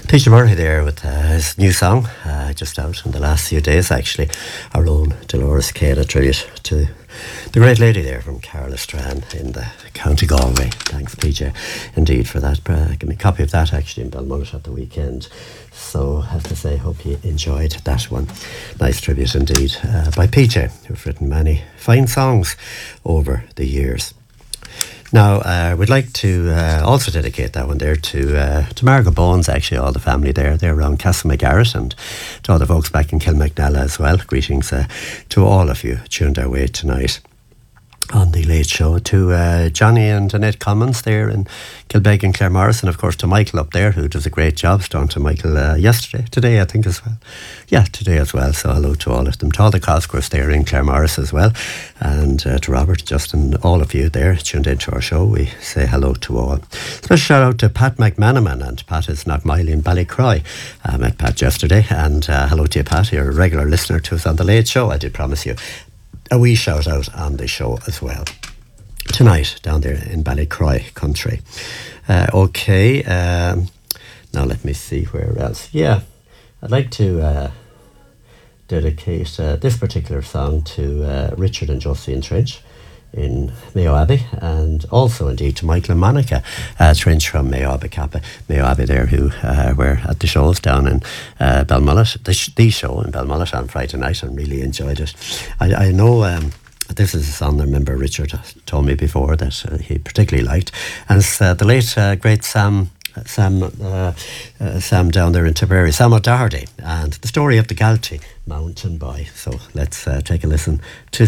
Peter Murray there with his new song, just out in the last few days actually. Our own Dolores Kane, a tribute to the great lady there from Carlisle-Strand in the County Galway. Thanks PJ indeed for that. Give me a copy of that actually in Belmullet at the weekend. So I have to say, hope you enjoyed that one. Nice tribute indeed by PJ, who've written many fine songs over the years. Now, we'd like to also dedicate that one there to Margot Bones, actually, all the family there. They're around Castlemcgarrett, and to all the folks back in Kilmacnella as well. Greetings to all of you tuned our way tonight on the Late Show, to Johnny and Annette Commons there in Kilbeg and Claremorris, and of course to Michael up there, who does a great job. Down to Michael today I think as well. Yeah, today as well. So hello to all of them, to all the Cosgrove there in Claremorris as well, and to Robert, Justin, all of you there tuned into our show. We say hello to all. Special shout out to Pat McManaman, and Pat is Knockmiley in Ballycroy. I met Pat yesterday, and hello to you, Pat. You're a regular listener to us on the Late Show. I did promise you a wee shout out on the show as well tonight down there in Ballycroy country. Okay, now let me see where else. Yeah, I'd like to dedicate this particular song to Richard and Josephine Trench in Mayo Abbey, and also indeed to Michael and Monica Trench from Mayo Abbey there, who were at the shows down in Belmullet, the show in Belmullet on Friday night, and really enjoyed it. I know this is a song I remember Richard told me before that he particularly liked, and it's the late great Sam down there in Tipperary, Sam O'Doherty, and the story of the Galtee mountain boy. So let's take a listen to